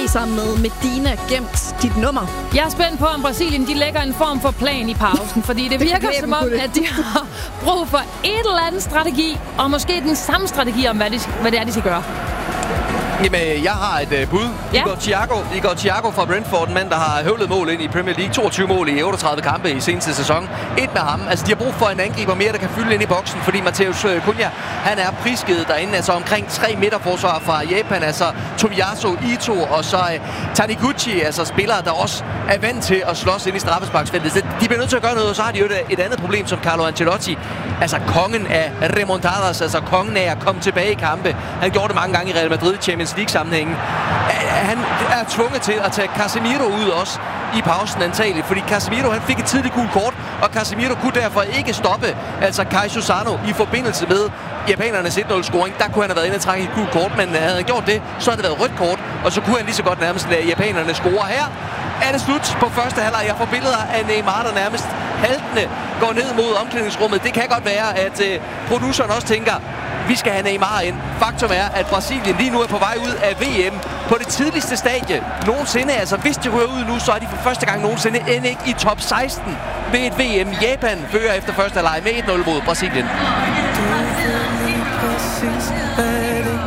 sammen med Medina gemt dit nummer. Jeg er spændt på, om Brasilien de lægger en form for plan i pausen, fordi det virker som om, at de har brug for et eller andet strategi, og måske den samme strategi om, hvad det er, de skal gøre. Jamen, jeg har et bud. Ja. Igor Thiago fra Brentford, en mand, der har høvlet mål ind i Premier League. 22 mål i 38 kampe i seneste sæson. Et med ham. Altså, de har brug for en angriber mere, der kan fylde ind i boksen, fordi Matheus Cunha, han er prisgivet derinde. Altså omkring 3 midterforsvar fra Japan. Altså Tomiyasu Ito og så Taniguchi, altså spillere, der også er vant til at slås ind i straffesparksfeltet. Så de bliver nødt til at gøre noget, og så har de jo et andet problem som Carlo Ancelotti. Altså kongen af remontadas, altså kongen af at komme tilbage i kampe. Han gjorde det mange gange i Real Madrid i Champions League-sammenhængen. Han er tvunget til at tage Casemiro ud også i pausen antageligt, fordi Casemiro han fik et tidligt gult kort, og Casemiro kunne derfor ikke stoppe altså Kai Susano i forbindelse med japanernes 1-0-scoring. Der kunne han have været inde og trække et gult kort, men havde han gjort det, så havde det været rødt kort, og så kunne han lige så godt nærmest lade japanerne score. Her er det slut på første halvleg. Jeg får billeder af Neymar, der nærmest haltende går ned mod omklædningsrummet. Det kan godt være, at produceren også tænker, vi skal have Neymar ind. Faktum er, at Brasilien lige nu er på vej ud af VM på det tidligste stadie nogensinde. Altså, hvis de rører ud nu, så er de for første gang nogensinde end ikke i top 16 ved et VM. Japan fører efter første halvleg med 1-0 mod Brasilien. Du ved lige præcis, hvad det